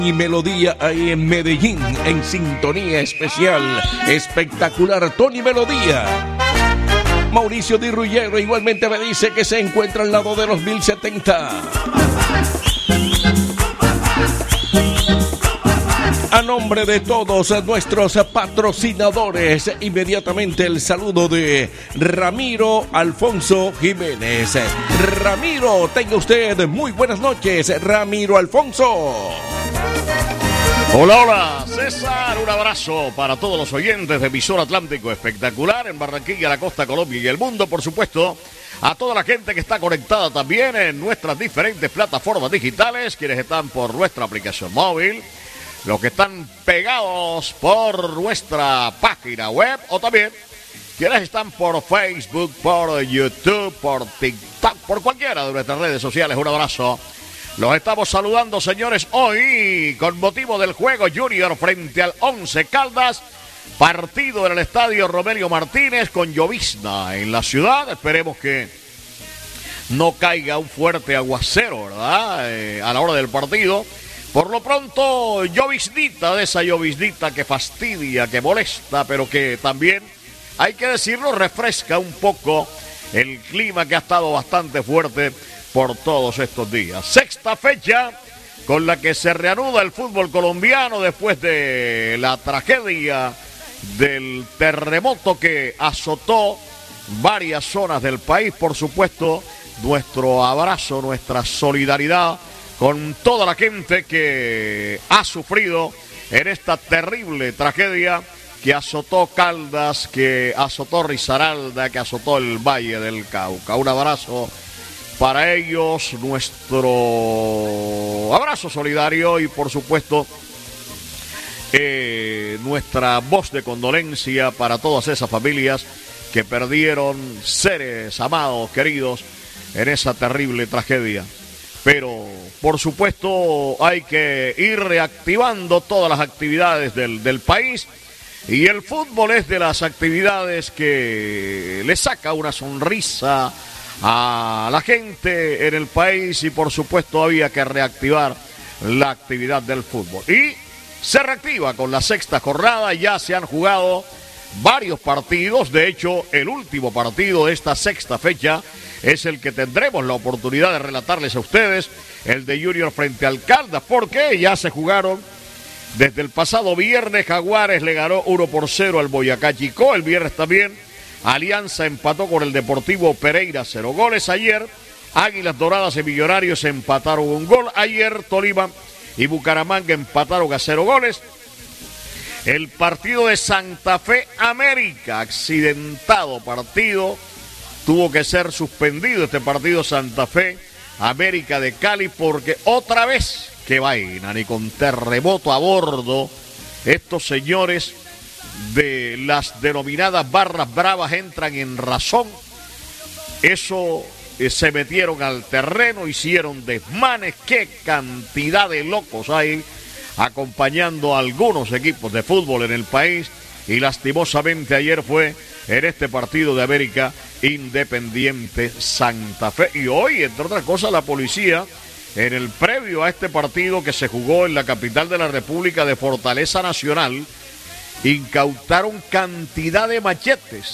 Y Melodía ahí en Medellín, en sintonía especial. Espectacular, Tony Melodía. Mauricio Di Ruggiero igualmente me dice que se encuentra al lado de los 1070. A nombre de todos nuestros patrocinadores, inmediatamente el saludo de Ramiro Alfonso Jiménez. Ramiro, tenga usted muy buenas noches, Ramiro Alfonso. Hola, hola, César, un abrazo para todos los oyentes de Visor Atlántico Espectacular en Barranquilla, la costa, Colombia y el mundo, por supuesto, a toda la gente que está conectada también en nuestras diferentes plataformas digitales, quienes están por nuestra aplicación móvil, los que están pegados por nuestra página web o también quienes están por Facebook, por YouTube, por TikTok, por cualquiera de nuestras redes sociales, un abrazo. Los estamos saludando, señores, hoy con motivo del juego Junior frente al Once Caldas. Partido en el estadio Romelio Martínez con llovizna en la ciudad. Esperemos que no caiga un fuerte aguacero, ¿verdad? A la hora del partido. Por lo pronto, lloviznita, de esa lloviznita que fastidia, que molesta, pero que también, hay que decirlo, refresca un poco el clima que ha estado bastante fuerte por todos estos días. Sexta fecha con la que se reanuda el fútbol colombiano después de la tragedia del terremoto que azotó varias zonas del país. Por supuesto, nuestro abrazo, nuestra solidaridad con toda la gente que ha sufrido en esta terrible tragedia que azotó Caldas, que azotó Risaralda, que azotó el Valle del Cauca. Un abrazo para ellos, nuestro abrazo solidario y por supuesto nuestra voz de condolencia para todas esas familias que perdieron seres amados, queridos, en esa terrible tragedia. Pero por supuesto hay que ir reactivando todas las actividades del país y el fútbol es de las actividades que le saca una sonrisa a la gente en el país y por supuesto había que reactivar la actividad del fútbol. Y se reactiva con la sexta jornada, ya se han jugado varios partidos, de hecho el último partido de esta sexta fecha es el que tendremos la oportunidad de relatarles a ustedes, el de Junior frente al Caldas, porque ya se jugaron desde el pasado viernes. Jaguares le ganó 1-0 al Boyacá Chicó, el viernes también Alianza empató con el Deportivo Pereira 0 goles. Ayer Águilas Doradas y Millonarios empataron 1 gol. Ayer Tolima y Bucaramanga empataron a 0 goles. El partido de Santa Fe América, accidentado partido, tuvo que ser suspendido este partido Santa Fe América de Cali porque otra vez, qué vaina, ni con terremoto a bordo, estos señores de las denominadas barras bravas entran en razón. Eso se metieron al terreno, hicieron desmanes. Qué cantidad de locos hay acompañando a algunos equipos de fútbol en el país y lastimosamente ayer fue en este partido de América Independiente Santa Fe. Y hoy, entre otras cosas, la policía en el previo a este partido que se jugó en la capital de la República de Fortaleza Nacional incautaron cantidad de machetes.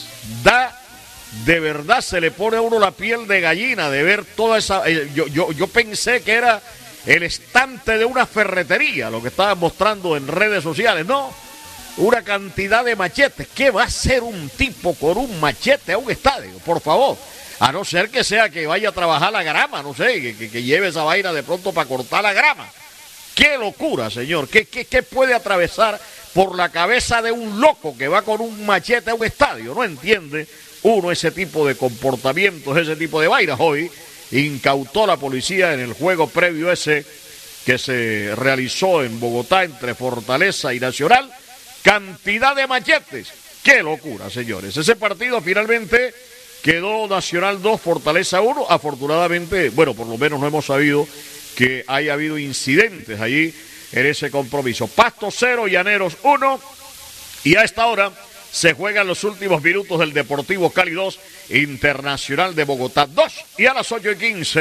De verdad se le pone a uno la piel de gallina de ver toda esa... Yo pensé que era el estante de una ferretería lo que estaban mostrando en redes sociales. No, una cantidad de machetes. ¿Qué va a hacer un tipo con un machete a un estadio? Por favor, a no ser que sea que vaya a trabajar la grama, no sé, que lleve esa vaina de pronto para cortar la grama. ¡Qué locura, señor! ¿Qué puede atravesar por la cabeza de un loco que va con un machete a un estadio? No entiende uno ese tipo de comportamientos, ese tipo de vainas. Hoy incautó la policía en el juego previo ese que se realizó en Bogotá entre Fortaleza y Nacional, cantidad de machetes. ¡Qué locura, señores! Ese partido finalmente quedó Nacional 2, Fortaleza 1. Afortunadamente, bueno, por lo menos no hemos sabido que haya habido incidentes allí en ese compromiso. Pasto 0, Llaneros 1. Y a esta hora se juegan los últimos minutos del Deportivo Cali 2, Internacional de Bogotá 2. Y a las 8:15,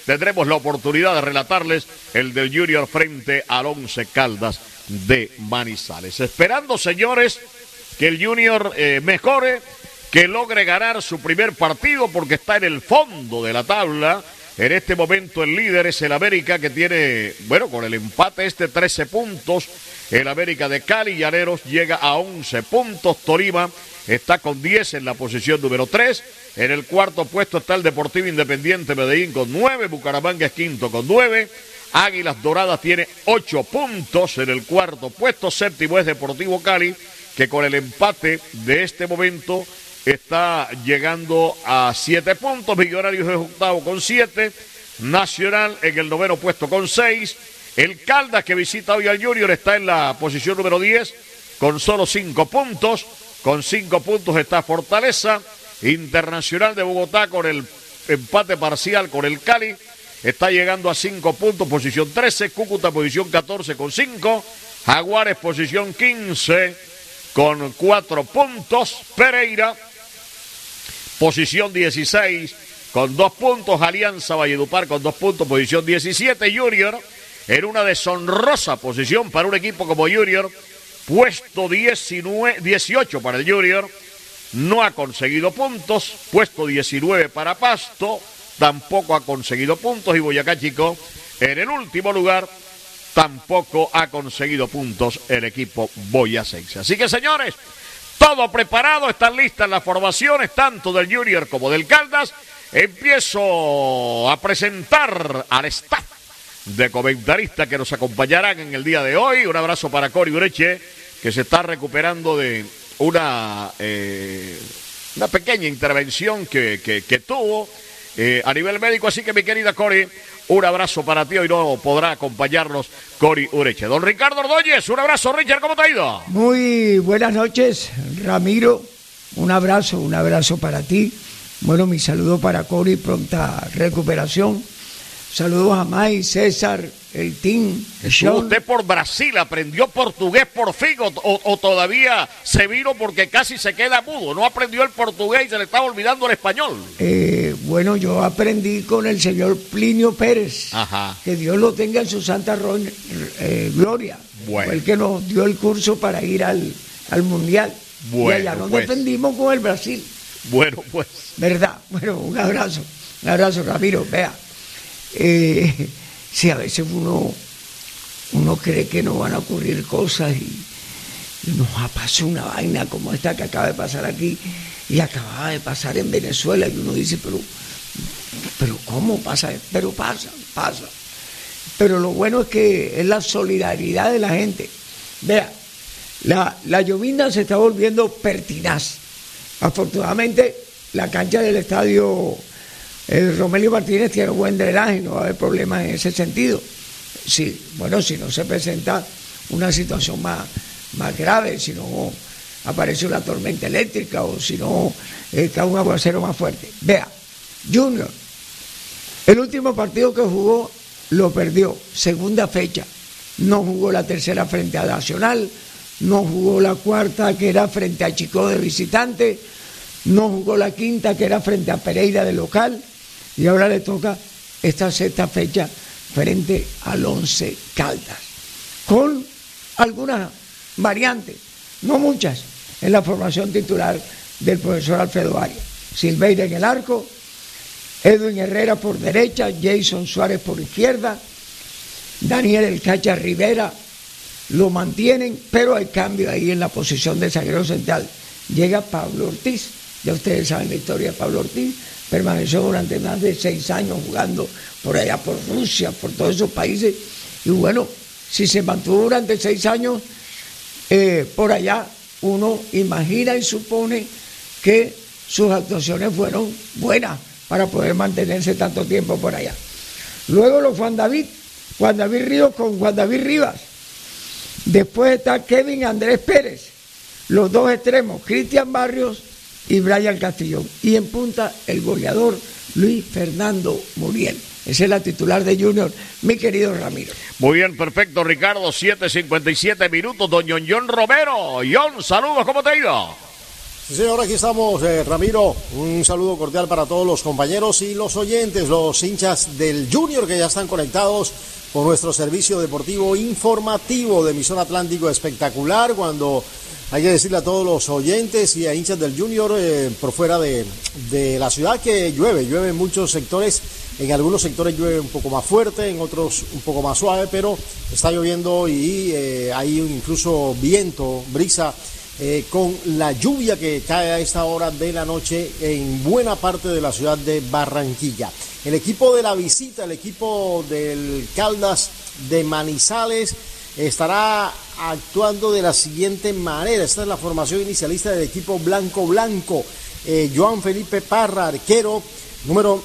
tendremos la oportunidad de relatarles el del Junior frente al Once Caldas de Manizales. Esperando, señores, que el Junior mejore, que logre ganar su primer partido porque está en el fondo de la tabla. En este momento el líder es el América, que tiene, bueno, con el empate 13 puntos. El América de Cali, Llaneros llega a 11 puntos. Tolima está con 10 en la posición número 3. En el cuarto puesto está el Deportivo Independiente Medellín con 9. Bucaramanga es quinto con 9. Águilas Doradas tiene 8 puntos en el cuarto puesto. Séptimo es Deportivo Cali, que con el empate de este momento está llegando a 7 puntos. Millonarios es octavo con 7. Nacional en el noveno puesto con 6. El Caldas, que visita hoy al Junior, está en la posición número 10 con solo 5 puntos. Con 5 puntos está Fortaleza. Internacional de Bogotá, con el empate parcial con el Cali, está llegando a 5 puntos, posición 13. Cúcuta, posición 14 con 5. Jaguares, posición 15 con 4 puntos. Pereira, posición 16 con 2 puntos. Alianza Valledupar con 2 puntos, posición 17. Junior en una deshonrosa posición para un equipo como Junior, puesto 18 para el Junior, no ha conseguido puntos. Puesto 19 para Pasto, tampoco ha conseguido puntos. Y Boyacá Chico en el último lugar, tampoco ha conseguido puntos el equipo boyacense. Así que, señores, todo preparado, están listas las formaciones tanto del Junior como del Caldas. Empiezo a presentar al staff de comentaristas que nos acompañarán en el día de hoy. Un abrazo para Cory Ureche, que se está recuperando de una pequeña intervención que tuvo a nivel médico. Así que, mi querida Cory, un abrazo para ti. Hoy no podrá acompañarnos Cory Ureche. Don Ricardo Ordóñez, un abrazo. Richard, ¿cómo te ha ido? Muy buenas noches, Ramiro. Un abrazo para ti. Bueno, mi saludo para Cory, pronta recuperación. Saludos a May, César, el team. ¿Usted por Brasil aprendió portugués por fin o todavía se vino porque casi se queda mudo? ¿No aprendió el portugués y se le estaba olvidando el español? Bueno, yo aprendí con el señor Plinio Pérez. Ajá. Que Dios lo tenga en su santa gloria. Bueno. Fue el que nos dio el curso para ir al Mundial. Bueno, y allá nos defendimos con el Brasil. Bueno, pues. ¿Verdad? Bueno, un abrazo, Ramiro. Vea. Sí, a veces uno cree que no van a ocurrir cosas y nos ha pasado una vaina como esta que acaba de pasar aquí y acababa de pasar en Venezuela, y uno dice, pero ¿cómo pasa? Pero pasa. Pero lo bueno es que es la solidaridad de la gente. Vea, la llovizna se está volviendo pertinaz. Afortunadamente, la cancha del estadio Romelio Martínez tiene buen drenaje, no va a haber problemas en ese sentido. Sí, bueno, si no se presenta una situación más grave, si no aparece una tormenta eléctrica o si no cae un aguacero más fuerte. Vea, Junior, el último partido que jugó lo perdió, segunda fecha. No jugó la tercera frente a Nacional, no jugó la cuarta, que era frente a Chicó de visitante, no jugó la quinta, que era frente a Pereira de local, y ahora le toca esta sexta fecha frente al Once Caldas, con algunas variantes, no muchas, en la formación titular del profesor Alfredo Arias. Silveira en el arco, Edwin Herrera por derecha, Jason Suárez por izquierda, Daniel El Cacha Rivera lo mantienen, pero hay cambio ahí en la posición de zaguero central. Llega Pablo Ortiz. Ya ustedes saben la historia de Pablo Ortiz, permaneció durante más de 6 años jugando por allá, por Rusia, por todos esos países, y bueno, si se mantuvo durante 6 años por allá, uno imagina y supone que sus actuaciones fueron buenas para poder mantenerse tanto tiempo por allá. Luego los Juan David Ríos con Juan David Rivas. Después está Kevin Andrés Pérez, los dos extremos, Cristian Barrios y Brian Castillón. Y en punta, el goleador Luis Fernando Muriel. Esa es la titular de Junior, mi querido Ramiro. Muy bien, perfecto, Ricardo. 7:57 minutos. Don John Romero. John, saludos, ¿cómo te ha ido? Sí, señor, aquí estamos, Ramiro. Un saludo cordial para todos los compañeros y los oyentes, los hinchas del Junior que ya están conectados con nuestro servicio deportivo informativo de Emisor Atlántico Espectacular. Cuando hay que decirle a todos los oyentes y a hinchas del Junior por fuera de la ciudad que llueve en muchos sectores. En algunos sectores llueve un poco más fuerte, en otros un poco más suave, pero está lloviendo y hay incluso viento, brisa. Con la lluvia que cae a esta hora de la noche en buena parte de la ciudad de Barranquilla. El equipo de la visita, el equipo del Caldas de Manizales, estará actuando de la siguiente manera. Esta es la formación inicialista del equipo blanco. Joan Felipe Parra, arquero, número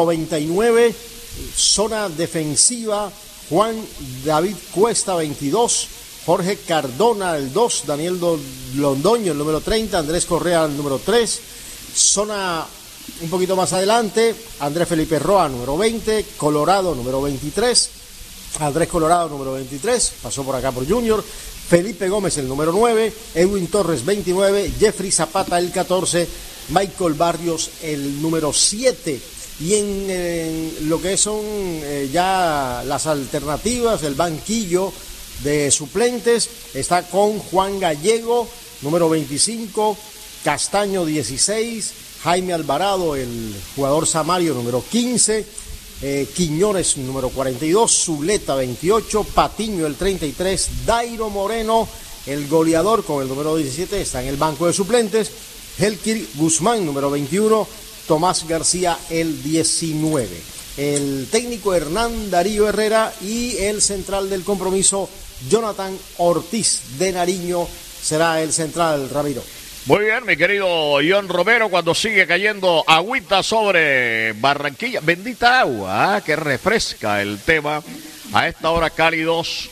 99, zona defensiva, Juan David Cuesta, 22, Jorge Cardona, el 2, Daniel Londoño, el número 30, Andrés Correa, el número 3, zona un poquito más adelante, Andrés Felipe Roa, número 20, Colorado, número 23, Andrés Colorado, número 23, pasó por acá por Junior, Felipe Gómez, el número 9, Edwin Torres, 29, Jeffrey Zapata, el 14, Michael Barrios, el número 7. Y en lo que son ya las alternativas, el banquillo de suplentes, está con Juan Gallego, número 25, Castaño, 16, Jaime Alvarado, el jugador samario, número 15, Quiñones, número 42, Zuleta, 28, Patiño, el 33, Dairo Moreno, el goleador, con el número 17, está en el banco de suplentes, Helkir Guzmán, número 21, Tomás García, el 19. El técnico Hernán Darío Herrera y el central del compromiso, Jonathan Ortiz de Nariño, será el central, Ramiro. Muy bien, mi querido John Romero, cuando sigue cayendo agüita sobre Barranquilla. Bendita agua, que refresca el tema. A esta hora Cali 2,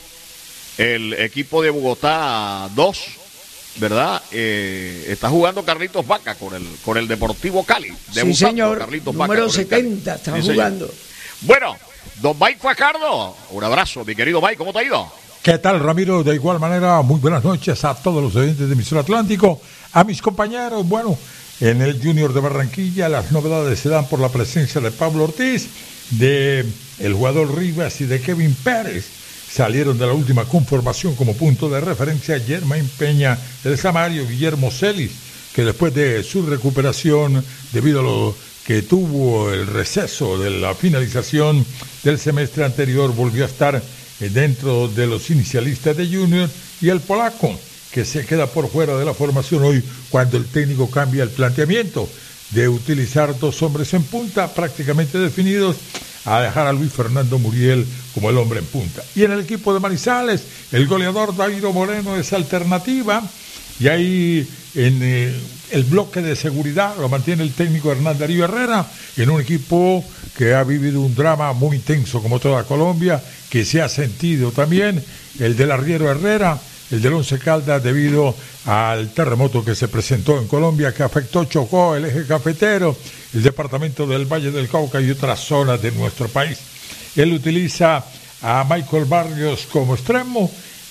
el equipo de Bogotá 2, ¿verdad? Está jugando Carlitos Vaca con el Deportivo Cali. Sí, señor, Carlitos número Vaca, 70 está jugando. Bueno, don Mike Fajardo, un abrazo, mi querido Mike, ¿cómo te ha ido? ¿Qué tal, Ramiro? De igual manera, muy buenas noches a todos los oyentes de Emisor Atlántico, a mis compañeros. Bueno, en el Junior de Barranquilla las novedades se dan por la presencia de Pablo Ortiz, de el jugador Rivas y de Kevin Pérez. Salieron de la última conformación como punto de referencia Germain Peña, el Samario, Guillermo Celis, que después de su recuperación, debido a lo que tuvo el receso de la finalización del semestre anterior, volvió a estar dentro de los inicialistas de Junior, y el polaco, que se queda por fuera de la formación hoy cuando el técnico cambia el planteamiento de utilizar dos hombres en punta prácticamente definidos, a dejar a Luis Fernando Muriel como el hombre en punta. Y en el equipo de Manizales, el goleador Dairo Moreno es alternativa, y ahí en el bloque de seguridad lo mantiene el técnico Hernán Darío Herrera, en un equipo que ha vivido un drama muy intenso como toda Colombia, que se ha sentido también el del arriero Herrera, el del Once Caldas, debido al terremoto que se presentó en Colombia, que afectó, chocó el eje cafetero, el departamento del Valle del Cauca y otras zonas de nuestro país. Él utiliza a Michael Barrios como extremo.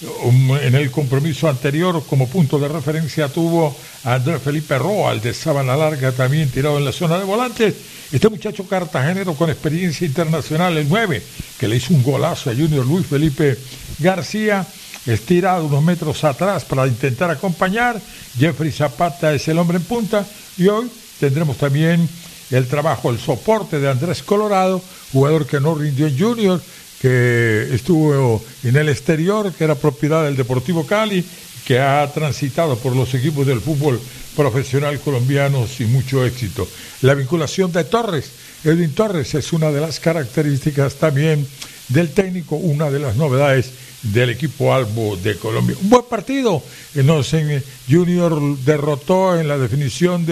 En el compromiso anterior, como punto de referencia, tuvo a Andrés Felipe Roa, el de Sábana Larga, también tirado en la zona de volantes. Este muchacho cartagenero con experiencia internacional, el 9, que le hizo un golazo a Junior, Luis Felipe García, estirado unos metros atrás para intentar acompañar. Jeffrey Zapata es el hombre en punta, y hoy tendremos también el trabajo, el soporte de Andrés Colorado, jugador que no rindió en Junior, que estuvo en el exterior, que era propiedad del Deportivo Cali, que ha transitado por los equipos del fútbol profesional colombiano sin mucho éxito. La vinculación de Torres, Edwin Torres, es una de las características también del técnico, una de las novedades del equipo Albo de Colombia. Un buen partido, Junior derrotó en la definición